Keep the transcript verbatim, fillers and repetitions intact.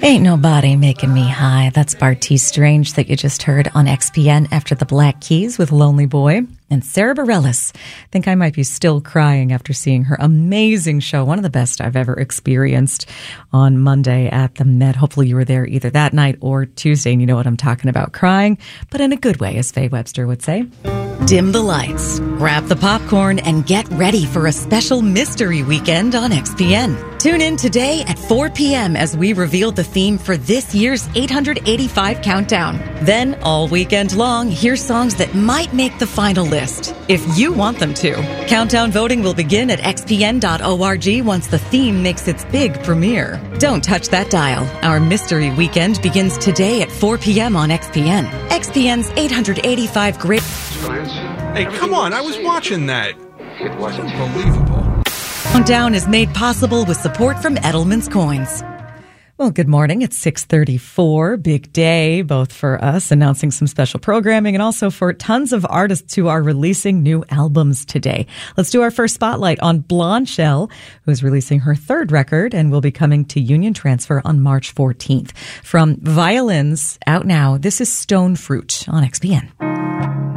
Ain't Nobody Making Me High. That's Bartees Strange that you just heard on X P N after the Black Keys with Lonely Boy. And Sarah Bareilles. I think I might be still crying after seeing her amazing show, one of the best I've ever experienced, on Monday at the Met. Hopefully you were there either that night or Tuesday, and you know what I'm talking about. Crying, but in a good way, as Faye Webster would say. Dim the lights, grab the popcorn, and get ready for a special mystery weekend on X P N. Tune in today at four p.m. as we reveal the theme for this year's eight hundred eighty-five Countdown. Then, all weekend long, hear songs that might make the final list, if you want them to. Countdown voting will begin at x p n dot org once the theme makes its big premiere. Don't touch that dial. Our mystery weekend begins today at four p.m. on X P N. X P N's eight hundred eighty-five Great... Hey, come on, I was watching that. It wasn't unbelievable. Countdown is made possible with support from Edelman's Coins. Well, good morning. It's six thirty-four. Big day, both for us, announcing some special programming, and also for tons of artists who are releasing new albums today. Let's do our first spotlight on Blonde Shell, who's releasing her third record and will be coming to Union Transfer on March fourteenth. From Violins, out now, this is Stone Fruit on X P N.